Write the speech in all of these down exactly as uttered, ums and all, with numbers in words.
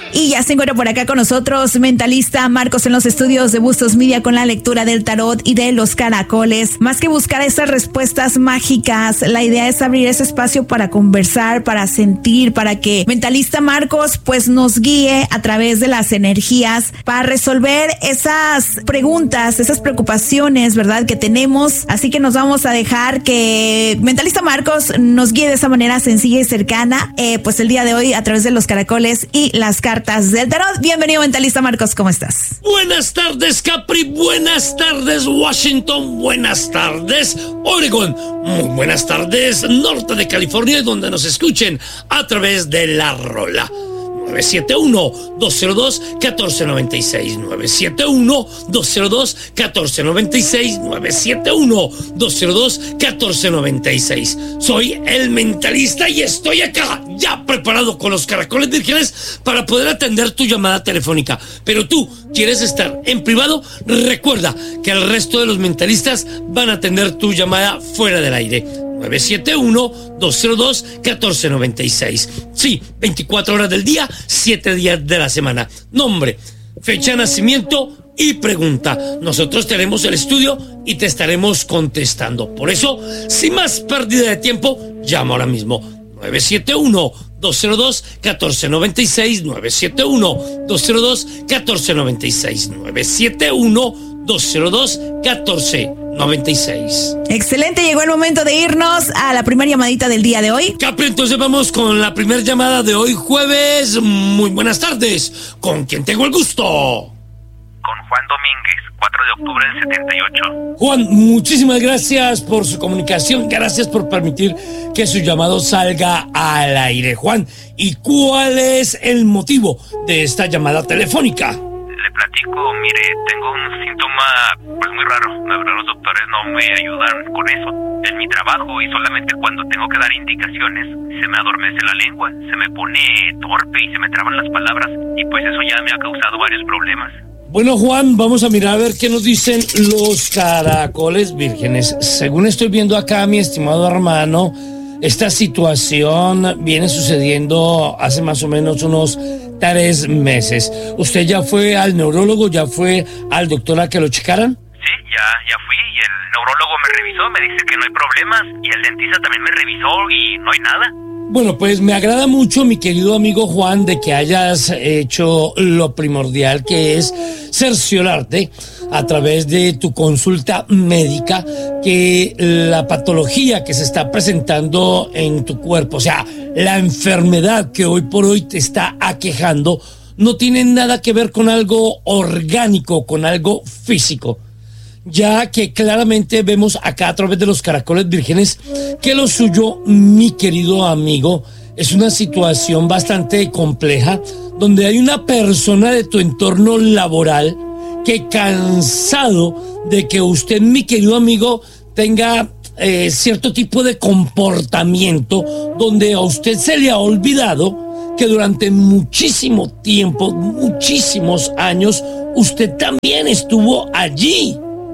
Y ya se encuentra por acá con nosotros mentalista Marcos en los estudios de Bustos Media con la lectura del tarot y de los caracoles. Más que buscar esas respuestas mágicas, la idea es abrir ese espacio para conversar, para sentir, para que mentalista Marcos pues nos guíe a través de las energías para resolver esas preguntas, esas preocupaciones, ¿verdad?, que tenemos. Así que nos vamos a dejar que mentalista Marcos nos guíe de esa manera sencilla y cercana, eh, pues el día de hoy a través de los caracoles y las cartas del tarot. Bienvenido, mentalista Marcos, ¿cómo estás? Buenas tardes, Capri, buenas tardes, Washington, buenas tardes, Oregon, muy buenas tardes, norte de California, donde nos escuchen a través de La Rola. nueve siete uno, dos cero dos, uno cuatro nueve seis, nueve siete uno, dos cero dos, uno cuatro nueve seis, nueve siete uno, dos cero dos, uno cuatro nueve seis. Soy el mentalista y estoy acá, ya preparado con los caracoles vírgenes para poder atender tu llamada telefónica. Pero tú, ¿quieres estar en privado? Recuerda que el resto de los mentalistas van a atender tu llamada fuera del aire. nueve siete uno, dos cero dos, uno cuatro nueve seis. Sí, veinticuatro horas del día, siete días de la semana. Nombre, fecha de nacimiento y pregunta. Nosotros tenemos el estudio y te estaremos contestando. Por eso, sin más pérdida de tiempo, llama ahora mismo. nueve siete uno, dos cero dos, uno cuatro nueve seis, nueve siete uno, dos cero dos, uno cuatro nueve seis, nueve siete uno, dos cero dos, uno cuatro nueve seis. Excelente, llegó el momento de irnos a la primera llamadita del día de hoy. Capri, entonces vamos con la primera llamada de hoy jueves. Muy buenas tardes. ¿Con quién tengo el gusto? Con Juan Domínguez, cuatro de octubre del setenta y ocho. Juan, muchísimas gracias por su comunicación. Gracias por permitir que su llamado salga al aire. Juan, ¿y cuál es el motivo de esta llamada telefónica? Le platico, mire, tengo un síntoma pues muy raro. La verdad, los doctores no me ayudan con eso. Es mi trabajo y solamente cuando tengo que dar indicaciones se me adormece la lengua, se me pone torpe y se me traban las palabras, y pues eso ya me ha causado varios problemas. Bueno, Juan, vamos a mirar a ver qué nos dicen los caracoles vírgenes. Según estoy viendo acá, mi estimado hermano, esta situación viene sucediendo hace más o menos unos tres meses. ¿Usted ya fue al neurólogo, ya fue al doctor a que lo checaran? Sí, ya, ya fui y el neurólogo me revisó, me dice que no hay problemas, y el dentista también me revisó y no hay nada. Bueno, pues me agrada mucho, mi querido amigo Juan, de que hayas hecho lo primordial, que es cerciorarte a través de tu consulta médica que la patología que se está presentando en tu cuerpo, o sea, la enfermedad que hoy por hoy te está aquejando, no tiene nada que ver con algo orgánico, con algo físico. Ya que claramente vemos acá a través de los caracoles vírgenes que lo suyo, mi querido amigo, es una situación bastante compleja, donde hay una persona de tu entorno laboral que, cansado de que usted, mi querido amigo, tenga eh, cierto tipo de comportamiento, donde a usted se le ha olvidado que durante muchísimo tiempo, muchísimos años, usted también estuvo allí,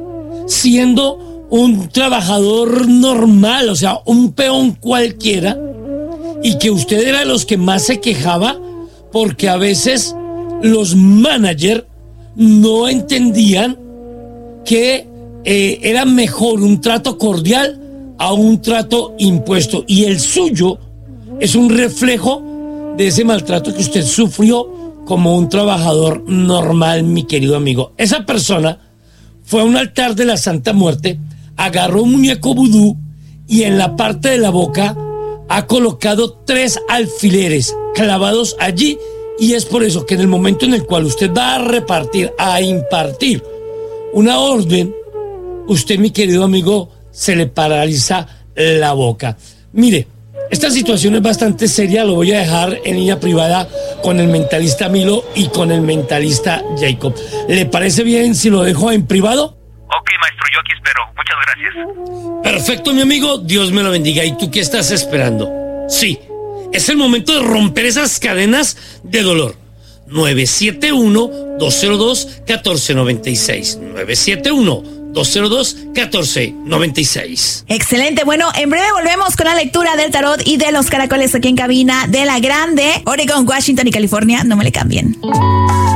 siendo un trabajador normal, o sea, un peón cualquiera, y que usted era de los que más se quejaba porque a veces los managers no entendían que eh, era mejor un trato cordial a un trato impuesto, y el suyo es un reflejo de ese maltrato que usted sufrió como un trabajador normal, mi querido amigo. Esa persona fue a un altar de la Santa Muerte, agarró un muñeco vudú y en la parte de la boca ha colocado tres alfileres clavados allí, y es por eso que en el momento en el cual usted va a repartir, a impartir una orden, usted, mi querido amigo, se le paraliza la boca. Mire, esta situación es bastante seria, lo voy a dejar en línea privada con el mentalista Milo y con el mentalista Jacob. ¿Le parece bien si lo dejo en privado? Ok, maestro, yo aquí espero. Muchas gracias. Perfecto, mi amigo, Dios me lo bendiga. ¿Y tú qué estás esperando? Sí, es el momento de romper esas cadenas de dolor. nueve siete uno, dos cero dos, uno cuatro nueve seis. nueve siete uno, dos cero dos, uno cuatro nueve seis. Excelente. Bueno, en breve volvemos con la lectura del tarot y de los caracoles aquí en cabina de La Grande, Oregon, Washington y California. No me le cambien.